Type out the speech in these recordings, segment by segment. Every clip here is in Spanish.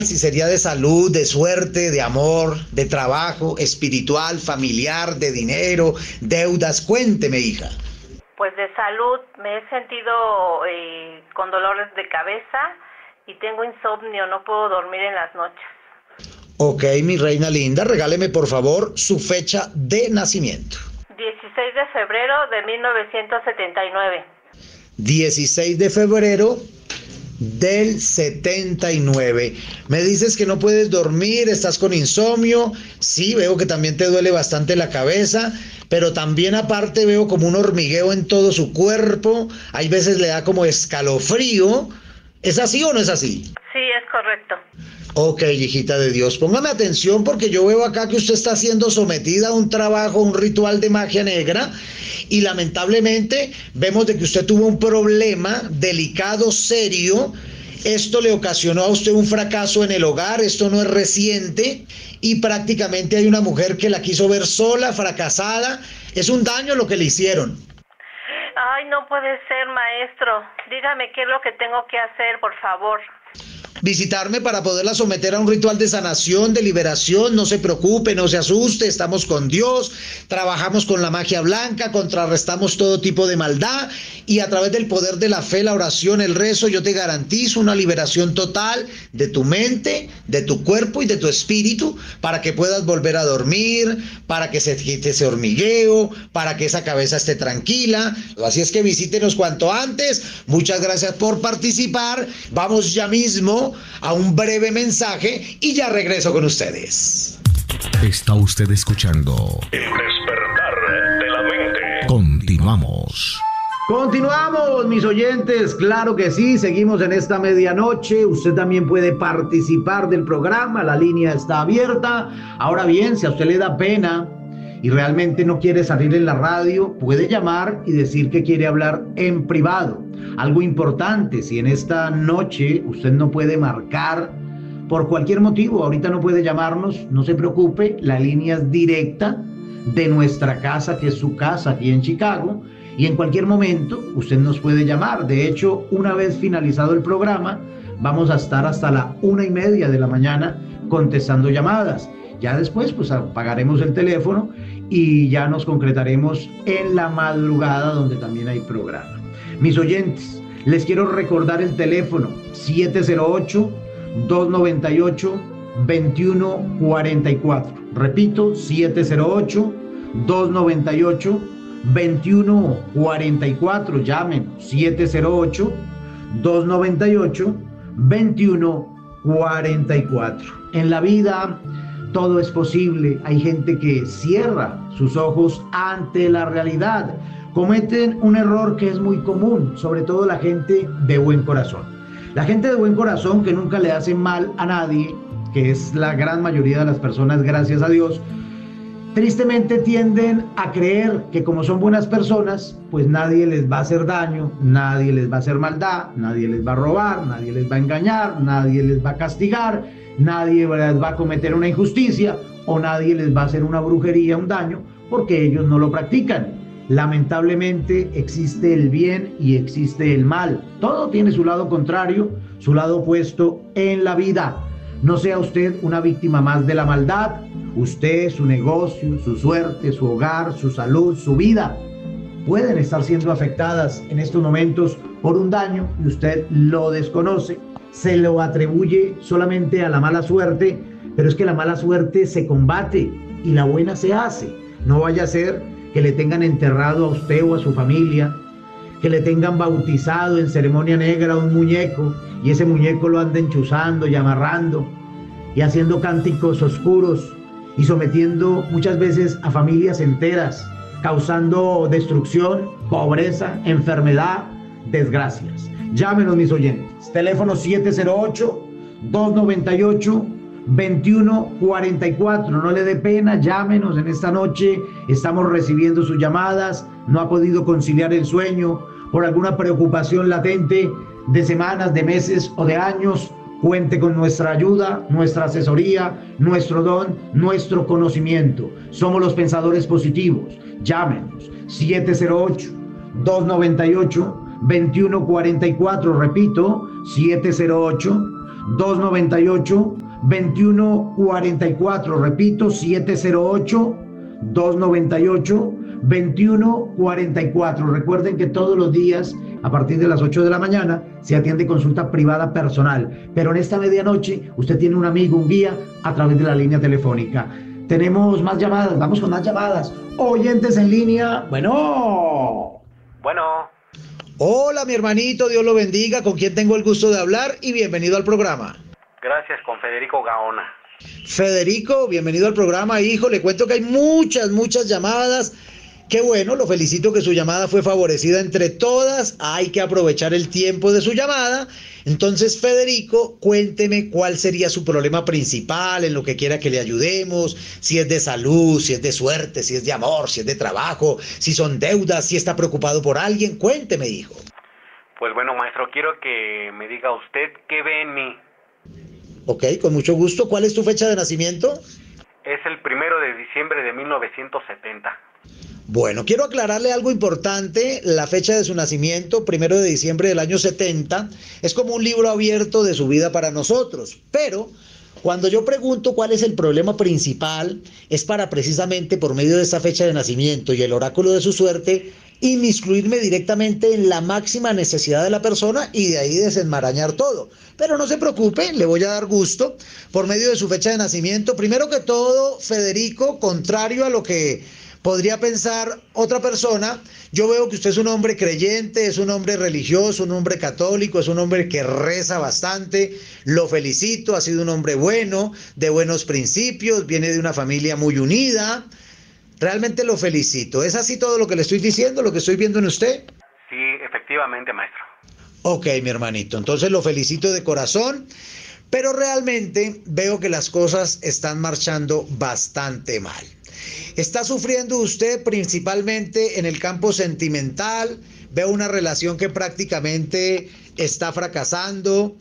Si sería de salud, de suerte, de amor, de trabajo, espiritual, familiar, de dinero, deudas. Cuénteme, hija. Pues de salud, me he sentido con dolores de cabeza y tengo insomnio, no puedo dormir en las noches. Ok, mi reina linda, regáleme por favor su fecha de nacimiento. 16 de febrero de 1979. 16 de febrero del 79. Me dices que no puedes dormir, estás con insomnio. Sí, veo que también te duele bastante la cabeza, pero también aparte veo como un hormigueo en todo su cuerpo. Hay veces le da como escalofrío. ¿Es así o no es así? Sí, es correcto. Ok, hijita de Dios, póngame atención porque yo veo acá que usted está siendo sometida a un trabajo, un ritual de magia negra y lamentablemente vemos de que usted tuvo un problema delicado, serio. Esto le ocasionó a usted un fracaso en el hogar, esto no es reciente y prácticamente hay una mujer que la quiso ver sola, fracasada. Es un daño lo que le hicieron. Ay, no puede ser, maestro. Dígame qué es lo que tengo que hacer, por favor. Visitarme para poderla someter a un ritual de sanación, de liberación. No se preocupe, no se asuste, estamos con Dios, trabajamos con la magia blanca, contrarrestamos todo tipo de maldad y a través del poder de la fe, la oración, el rezo, yo te garantizo una liberación total de tu mente, de tu cuerpo y de tu espíritu para que puedas volver a dormir, para que se quite ese hormigueo, para que esa cabeza esté tranquila. Así es que visítenos cuanto antes. Muchas gracias por participar. Vamos ya mismo a un breve mensaje y ya regreso con ustedes. Está usted escuchando El despertar de la mente. Continuamos. Continuamos, mis oyentes, claro que sí, seguimos en esta medianoche. Usted también puede participar del programa, la línea está abierta. Ahora bien, si a usted le da pena y realmente no quiere salir en la radio, puede llamar y decir que quiere hablar en privado. Algo importante, si en esta noche usted no puede marcar por cualquier motivo, ahorita no puede llamarnos, no se preocupe, la línea es directa de nuestra casa, que es su casa aquí en Chicago, y en cualquier momento usted nos puede llamar. De hecho, una vez finalizado el programa, vamos a estar hasta la 1:30 de la mañana contestando llamadas. Ya después pues apagaremos el teléfono y ya nos concretaremos en la madrugada donde también hay programa. Mis oyentes, les quiero recordar el teléfono 708-298-2144. Repito, 708-298-2144. Llámenos, 708-298-2144. En la vida todo es posible. Hay gente que cierra sus ojos ante la realidad. Cometen un error que es muy común, sobre todo la gente de buen corazón. La gente de buen corazón que nunca le hace mal a nadie, que es la gran mayoría de las personas, gracias a Dios, tristemente tienden a creer que como son buenas personas, pues nadie les va a hacer daño, nadie les va a hacer maldad, nadie les va a robar, nadie les va a engañar, nadie les va a castigar, nadie les va a cometer una injusticia o nadie les va a hacer una brujería, un daño, porque ellos no lo practican. Lamentablemente existe el bien y existe el mal. Todo tiene su lado contrario, su lado opuesto en la vida. No sea usted una víctima más de la maldad. Usted, su negocio, su suerte, su hogar, su salud, su vida pueden estar siendo afectadas en estos momentos por un daño y usted lo desconoce. Se lo atribuye solamente a la mala suerte, pero es que la mala suerte se combate y la buena se hace. No vaya a ser que le tengan enterrado a usted o a su familia, que le tengan bautizado en ceremonia negra a un muñeco y ese muñeco lo anden chuzando y amarrando y haciendo cánticos oscuros y sometiendo muchas veces a familias enteras, causando destrucción, pobreza, enfermedad, desgracias. Llámenos, mis oyentes. Teléfono 708-298-2144. No le dé pena, llámenos en esta noche. Estamos recibiendo sus llamadas. No ha podido conciliar el sueño por alguna preocupación latente de semanas, de meses o de años. Cuente con nuestra ayuda, nuestra asesoría, nuestro don, nuestro conocimiento. Somos los pensadores positivos. Llámenos 708-298-2144. Repito, 708-298-2144. Repito, 708-298-2144. Recuerden que todos los días, a partir de las 8 de la mañana, se atiende consulta privada personal. Pero en esta medianoche, usted tiene un amigo, un guía, a través de la línea telefónica. Tenemos más llamadas, vamos con más llamadas. Oyentes en línea, bueno. Hola, mi hermanito, Dios lo bendiga. ¿Con quién tengo el gusto de hablar? Y bienvenido al programa. Gracias, con Federico Gaona. Federico, bienvenido al programa, hijo. Le cuento que hay muchas llamadas. Qué bueno, lo felicito que su llamada fue favorecida entre todas. Hay que aprovechar el tiempo de su llamada. Entonces, Federico, cuénteme cuál sería su problema principal, en lo que quiera que le ayudemos, si es de salud, si es de suerte, si es de amor, si es de trabajo, si son deudas, si está preocupado por alguien. Cuénteme, hijo. Pues bueno, maestro, quiero que me diga usted qué ve en mí. Ok, con mucho gusto. ¿Cuál es tu fecha de nacimiento? Es el 1 de diciembre de 1970. Bueno, quiero aclararle algo importante. La fecha de su nacimiento, 1 de diciembre del año 70, es como un libro abierto de su vida para nosotros. Pero cuando yo pregunto cuál es el problema principal, es para precisamente por medio de esta fecha de nacimiento y el oráculo de su suerte, inmiscuirme directamente en la máxima necesidad de la persona y de ahí desenmarañar todo. Pero no se preocupe, le voy a dar gusto por medio de su fecha de nacimiento. Primero que todo, Federico, contrario a lo que podría pensar otra persona, yo veo que usted es un hombre creyente, es un hombre religioso, un hombre católico, es un hombre que reza bastante. Lo felicito, ha sido un hombre bueno, de buenos principios, viene de una familia muy unida. Realmente lo felicito. ¿Es así todo lo que le estoy diciendo, lo que estoy viendo en usted? Sí, efectivamente, maestro. Ok, mi hermanito, entonces lo felicito de corazón, pero realmente veo que las cosas están marchando bastante mal. Está sufriendo usted principalmente en el campo sentimental. Veo una relación que prácticamente está fracasando.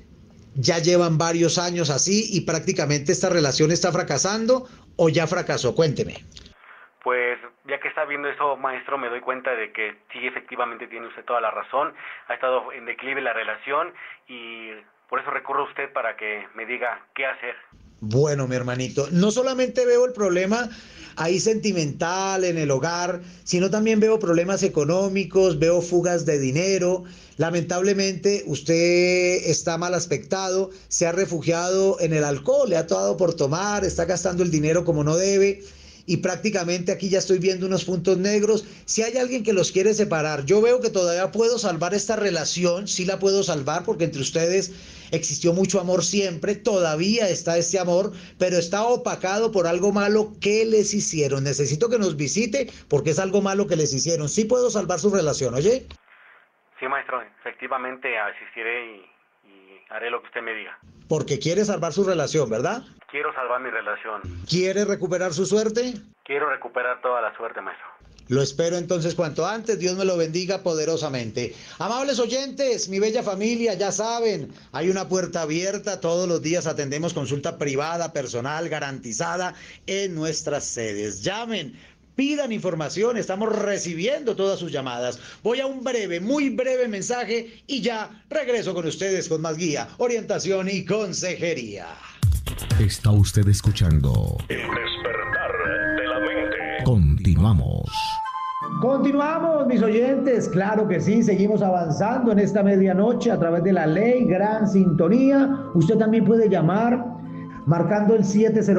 Ya llevan varios años así y prácticamente esta relación está fracasando o ya fracasó. Cuénteme. Pues ya que está viendo eso, maestro, me doy cuenta de que sí, efectivamente tiene usted toda la razón. Ha estado en declive la relación y por eso recurro a usted para que me diga qué hacer. Bueno, mi hermanito, no solamente veo el problema ahí sentimental en el hogar, sino también veo problemas económicos, veo fugas de dinero. Lamentablemente usted está mal aspectado, se ha refugiado en el alcohol, le ha dado por tomar, está gastando el dinero como no debe. Y prácticamente aquí ya estoy viendo unos puntos negros. Si hay alguien que los quiere separar, yo veo que todavía puedo salvar esta relación, sí la puedo salvar porque entre ustedes existió mucho amor siempre, todavía está este amor, pero está opacado por algo malo que les hicieron. Necesito que nos visite porque es algo malo que les hicieron. Sí puedo salvar su relación, ¿oye? Sí, maestro, efectivamente asistiré y haré lo que usted me diga. Porque quiere salvar su relación, ¿verdad? Quiero salvar mi relación. ¿Quiere recuperar su suerte? Quiero recuperar toda la suerte, maestro. Lo espero entonces cuanto antes. Dios me lo bendiga poderosamente. Amables oyentes, mi bella familia, ya saben, hay una puerta abierta. Todos los días atendemos consulta privada, personal, garantizada en nuestras sedes. Llamen. Pidan información, estamos recibiendo todas sus llamadas. Voy a un breve, muy breve mensaje y ya regreso con ustedes con más guía, orientación y consejería. Está usted escuchando El despertar de la mente. Continuamos. Continuamos, mis oyentes, claro que sí, seguimos avanzando en esta medianoche a través de la ley, gran sintonía. Usted también puede llamar marcando el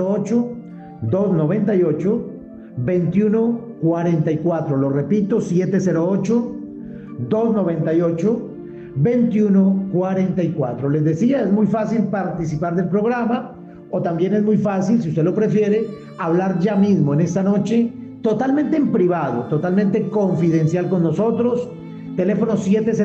708-298-2144. Lo repito, 708-298-2144. Les decía, es muy fácil participar del programa o también es muy fácil, si usted lo prefiere, hablar ya mismo en esta noche, totalmente en privado, totalmente confidencial con nosotros. Teléfono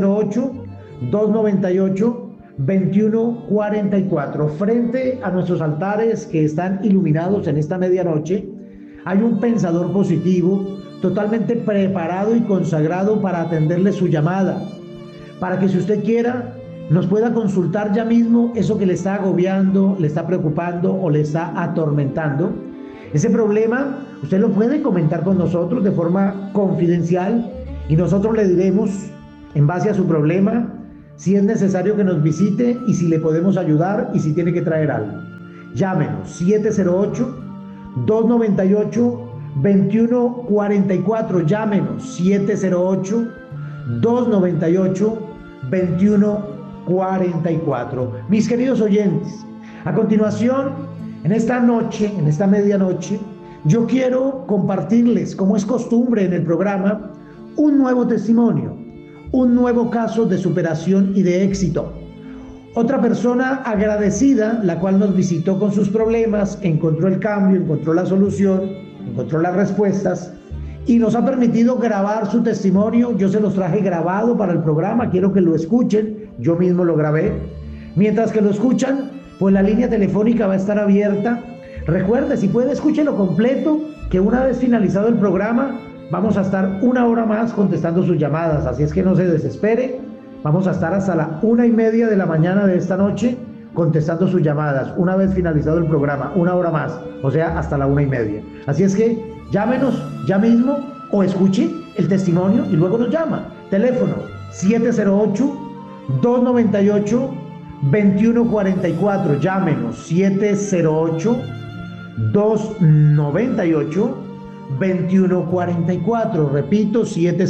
708-298-2144. Frente a nuestros altares que están iluminados en esta medianoche, hay un pensador positivo, totalmente preparado y consagrado para atenderle su llamada, para que si usted quiera, nos pueda consultar ya mismo eso que le está agobiando, le está preocupando o le está atormentando. Ese problema usted lo puede comentar con nosotros de forma confidencial y nosotros le diremos, en base a su problema, si es necesario que nos visite y si le podemos ayudar y si tiene que traer algo. Llámenos 708-298-2144. Llámenos 708-298-2144. Mis queridos oyentes, a continuación, en esta noche, en esta medianoche, yo quiero compartirles, como es costumbre en el programa, un nuevo testimonio, un nuevo caso de superación y de éxito. Otra persona agradecida, la cual nos visitó con sus problemas, encontró el cambio, encontró la solución, encontró las respuestas y nos ha permitido grabar su testimonio. Yo se los traje grabado para el programa, quiero que lo escuchen, yo mismo lo grabé. Mientras que lo escuchan, pues la línea telefónica va a estar abierta. Recuerde, si puede, escúchelo completo, que una vez finalizado el programa, vamos a estar 1 hora más contestando sus llamadas, así es que no se desespere. Vamos a estar hasta la 1:30 de la mañana de esta noche contestando sus llamadas, una vez finalizado el programa, 1 hora más, o sea, hasta la 1:30. Así es que llámenos ya mismo o escuche el testimonio y luego nos llama. Teléfono 708-298-2144. Llámenos 708-298-2144. Repito,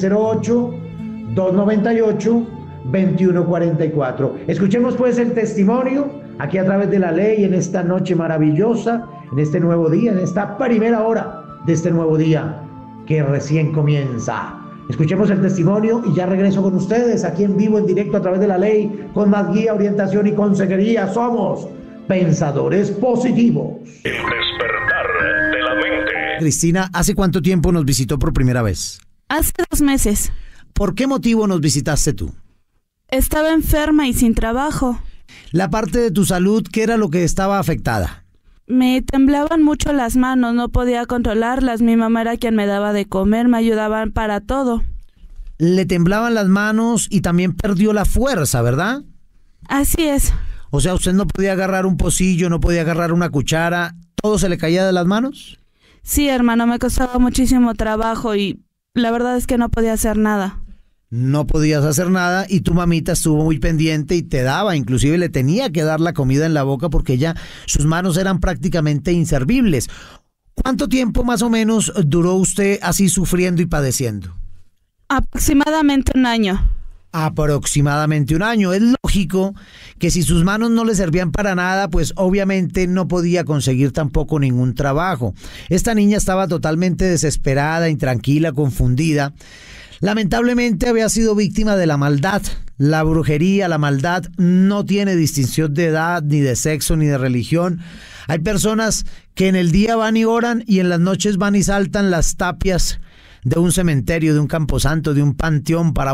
708-298-2144. Escuchemos pues el testimonio aquí a través de La Ley en esta noche maravillosa, en este nuevo día, en esta primera hora de este nuevo día que recién comienza. Escuchemos el testimonio y ya regreso con ustedes aquí en vivo, en directo a través de La Ley, con más guía, orientación y consejería. Somos Pensadores Positivos. El despertar de la mente. Cristina, ¿hace cuánto tiempo nos visitó por primera vez? Hace 2 meses. ¿Por qué motivo nos visitaste tú? Estaba enferma y sin trabajo. La parte de tu salud, ¿qué era lo que estaba afectada? Me temblaban mucho las manos, no podía controlarlas. Mi mamá era quien me daba de comer, me ayudaban para todo. Le temblaban las manos y también perdió la fuerza, ¿verdad? Así es. O sea, usted no podía agarrar un pocillo, no podía agarrar una cuchara, ¿todo se le caía de las manos? Sí, hermano, me costaba muchísimo trabajo y la verdad es que no podía hacer nada. No podías hacer nada y tu mamita estuvo muy pendiente y te daba, inclusive le tenía que dar la comida en la boca porque ya sus manos eran prácticamente inservibles. ¿Cuánto tiempo más o menos duró usted así sufriendo y padeciendo? Aproximadamente 1 año. Aproximadamente 1 año. Es lógico que si sus manos no le servían para nada, pues obviamente no podía conseguir tampoco ningún trabajo. Esta niña estaba totalmente desesperada, intranquila, confundida. Lamentablemente había sido víctima de la maldad. La brujería, la maldad no tiene distinción de edad, ni de sexo, ni de religión. Hay personas que en el día van y oran y en las noches van y saltan las tapias de un cementerio, de un camposanto, de un panteón para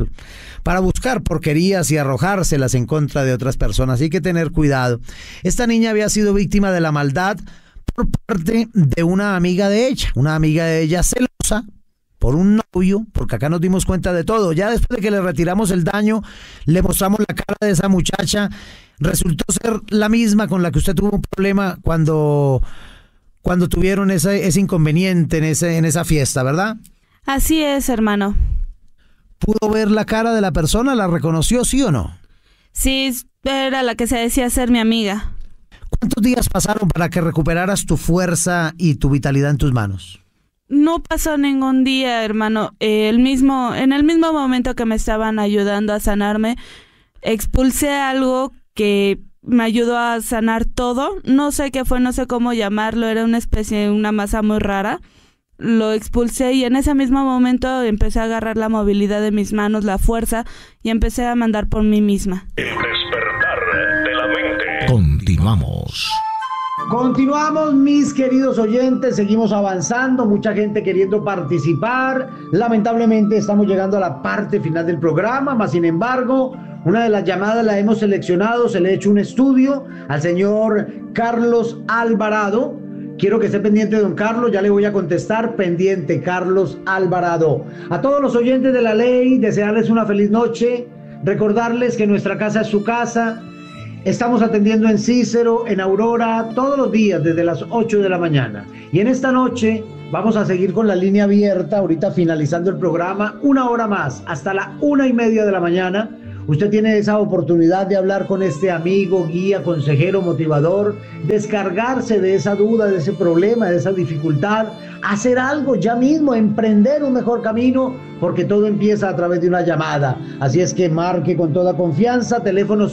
buscar porquerías y arrojárselas en contra de otras personas. Hay que tener cuidado. Esta niña había sido víctima de la maldad por parte de una amiga de ella celosa por un novio, porque acá nos dimos cuenta de todo. Ya después de que le retiramos el daño, le mostramos la cara de esa muchacha. Resultó ser la misma con la que usted tuvo un problema cuando tuvieron ese inconveniente en esa fiesta, ¿verdad? Así es, hermano. ¿Pudo ver la cara de la persona? ¿La reconoció, sí o no? Sí, era la que se decía ser mi amiga. ¿Cuántos días pasaron para que recuperaras tu fuerza y tu vitalidad en tus manos? No pasó ningún día, hermano. En el mismo momento que me estaban ayudando a sanarme, expulsé algo que me ayudó a sanar todo. No sé qué fue, no sé cómo llamarlo, era una masa muy rara. Lo expulsé y en ese mismo momento empecé a agarrar la movilidad de mis manos, la fuerza, y empecé a mandar por mí misma. El despertar de la mente. Continuamos. Continuamos, mis queridos oyentes, seguimos avanzando, mucha gente queriendo participar. Lamentablemente estamos llegando a la parte final del programa, mas sin embargo, una de las llamadas la hemos seleccionado, se le ha hecho un estudio al señor Carlos Alvarado. Quiero que esté pendiente, don Carlos, ya le voy a contestar, pendiente, Carlos Alvarado. A todos los oyentes de La Ley, desearles una feliz noche, recordarles que nuestra casa es su casa. Estamos atendiendo en Cícero, en Aurora, todos los días desde las 8 de la mañana. Y en esta noche vamos a seguir con la línea abierta, ahorita finalizando el programa, 1 hora más, hasta la 1:30 de la mañana. Usted tiene esa oportunidad de hablar con este amigo, guía, consejero, motivador, descargarse de esa duda, de ese problema, de esa dificultad, hacer algo ya mismo, emprender un mejor camino, porque todo empieza a través de una llamada. Así es que marque con toda confianza, teléfono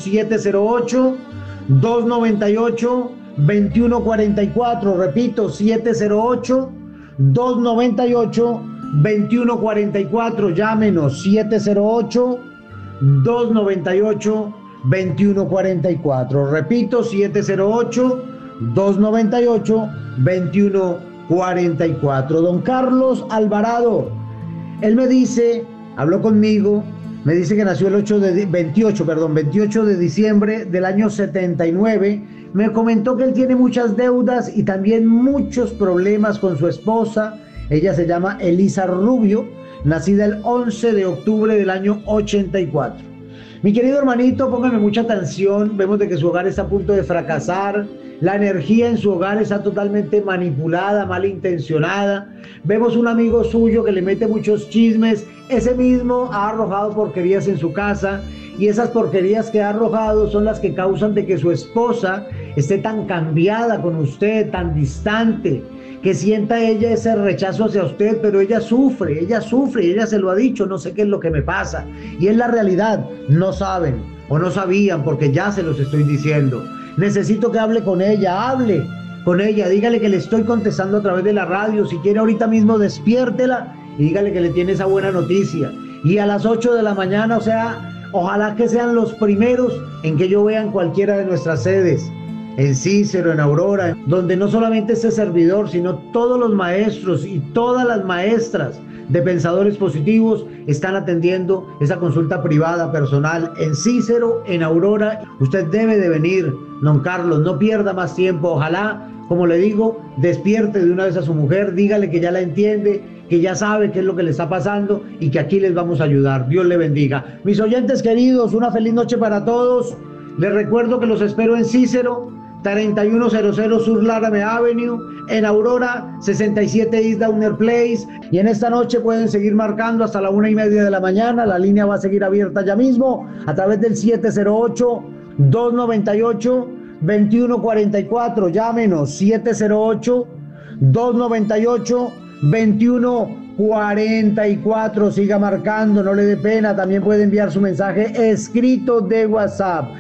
708-298-2144, repito, 708-298-2144, llámenos, 708-298-2144, repito, 708-298-2144. Don Carlos Alvarado, él me dice, habló conmigo, me dice que nació el 28 de diciembre del año 79, me comentó que él tiene muchas deudas y también muchos problemas con su esposa. Ella se llama Elisa Rubio, nacida el 11 de octubre del año 84. Mi querido hermanito, póngame mucha atención, vemos de que su hogar está a punto de fracasar, la energía en su hogar está totalmente manipulada, malintencionada, vemos un amigo suyo que le mete muchos chismes, ese mismo ha arrojado porquerías en su casa, y esas porquerías que ha arrojado son las que causan de que su esposa esté tan cambiada con usted, tan distante, que sienta ella ese rechazo hacia usted, pero ella sufre, ella se lo ha dicho, no sé qué es lo que me pasa, y es la realidad, no saben o no sabían, porque ya se los estoy diciendo. Necesito que hable con ella, dígale que le estoy contestando a través de la radio, si quiere ahorita mismo despiértela y dígale que le tiene esa buena noticia, y a las 8 de la mañana, o sea, ojalá que sean los primeros en que yo vea en cualquiera de nuestras sedes, en Cícero, en Aurora, donde no solamente este servidor, sino todos los maestros y todas las maestras de Pensadores Positivos están atendiendo esa consulta privada personal en Cícero, en Aurora. Usted debe de venir, don Carlos, no pierda más tiempo. Ojalá, como le digo, despierte de una vez a su mujer, dígale que ya la entiende, que ya sabe qué es lo que le está pasando y que aquí les vamos a ayudar. Dios le bendiga. Mis oyentes queridos, una feliz noche para todos. Les recuerdo que los espero en Cícero, 3100 Sur Laramie Avenue, en Aurora, 67 East Downer Place, y en esta noche pueden seguir marcando hasta la 1:30 de la mañana. La línea va a seguir abierta ya mismo a través del 708-298-2144. Llámenos, 708-298-2144. Siga marcando, no le dé pena. También puede enviar su mensaje escrito de WhatsApp,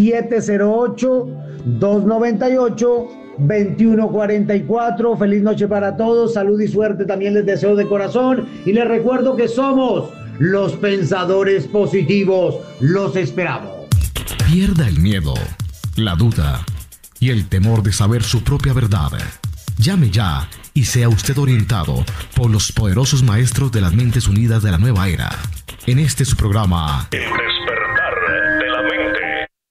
708-298-2144. Feliz noche para todos, salud y suerte también les deseo de corazón, y les recuerdo que somos los Pensadores Positivos. Los esperamos. Pierda el miedo, la duda y el temor de saber su propia verdad. Llame ya y sea usted orientado por los poderosos maestros de las mentes unidas de la nueva era. En este su programa,